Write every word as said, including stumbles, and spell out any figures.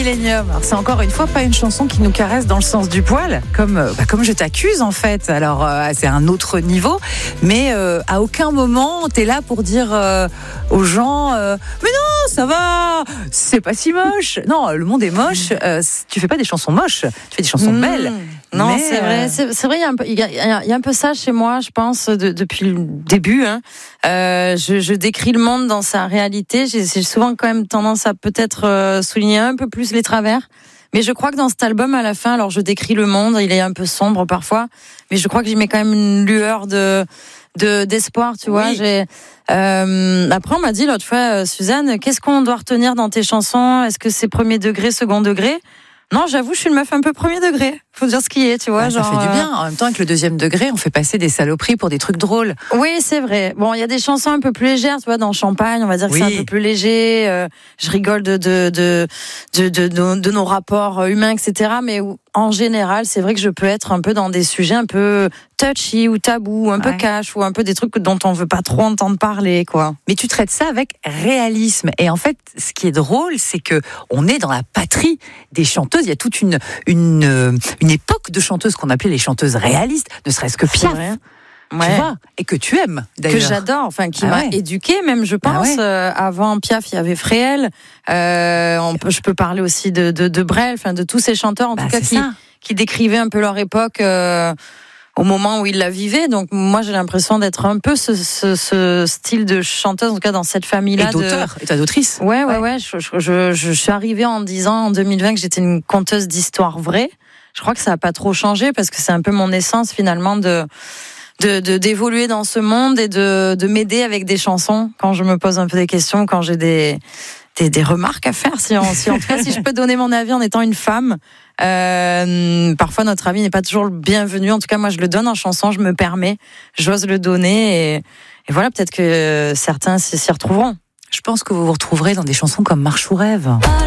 Millennium. Alors, c'est encore une fois pas une chanson qui nous caresse dans le sens du poil, comme, bah, comme je t'accuse en fait. Alors euh, c'est un autre niveau, mais euh, à aucun moment t'es là pour dire euh, aux gens euh, mais non ça va, c'est pas si moche. Non, le monde est moche. Euh, tu fais pas des chansons moches, tu fais des chansons mmh. belles. Non, mais, c'est vrai, c'est, c'est vrai. Il y a un peu, il y a, il y a un peu ça chez moi, je pense, de, depuis le début. Hein. Euh, je, je décris le monde dans sa réalité. J'ai, j'ai souvent quand même tendance à peut-être euh, souligner un peu plus les travers. Mais je crois que dans cet album, à la fin, alors je décris le monde, il est un peu sombre parfois, mais je crois que j'y mets quand même une lueur de, de d'espoir, tu vois. Oui. J'ai, euh, après, on m'a dit l'autre fois, Suzanne, qu'est-ce qu'on doit retenir dans tes chansons ? Est-ce que c'est premier degré, second degré ? Non, j'avoue, je suis une meuf un peu premier degré. Faut dire ce qui est, tu vois. Bah, genre, ça fait du bien. En même temps, avec le deuxième degré, on fait passer des saloperies pour des trucs drôles. Oui, c'est vrai. Bon, il y a des chansons un peu plus légères, tu vois, dans Champagne, on va dire que oui. c'est un peu plus léger. Euh, je rigole de de de de, de, de, de nos rapports humains, et cetera. Mais en général, c'est vrai que je peux être un peu dans des sujets un peu touchy ou tabou, un peu ouais. cash ou un peu des trucs dont on veut pas trop entendre parler, quoi. Mais tu traites ça avec réalisme. Et en fait, ce qui est drôle, c'est que on est dans la patrie des chanteuses. Il y a toute une une une époque de chanteuses qu'on appelait les chanteuses réalistes, ne serait-ce que Piaf. Ouais. Tu vois, et que tu aimes d'ailleurs. Que j'adore, enfin qui ah m'a ouais. éduquée même, je pense. Ah ouais. euh, avant Piaf, il y avait Fréhel. Euh, on peut, je peux parler aussi de de, de Brel, enfin de tous ces chanteurs en bah, tout cas qui ça. qui décrivaient un peu leur époque. Euh, au moment où ils la vivaient, donc moi j'ai l'impression d'être un peu ce, ce, ce style de chanteuse, en tout cas dans cette famille-là. Et d'auteur, de... et toi d'autrice. Ouais, ouais, ouais. ouais. Je, je, je, je suis arrivée en disant en deux mille vingt que j'étais une conteuse d'histoires vraies. Je crois que ça n'a pas trop changé parce que c'est un peu mon essence finalement de, de, de d'évoluer dans ce monde et de, de m'aider avec des chansons quand je me pose un peu des questions, quand j'ai des, des, des remarques à faire. Si, on, si en tout cas si je peux donner mon avis en étant une femme. Euh, parfois notre avis n'est pas toujours le bienvenu. En tout cas, moi je le donne en chanson, je me permets, j'ose le donner et, et voilà, peut-être que certains s'y retrouveront. Je pense que vous vous retrouverez dans des chansons comme Marche ou Rêve.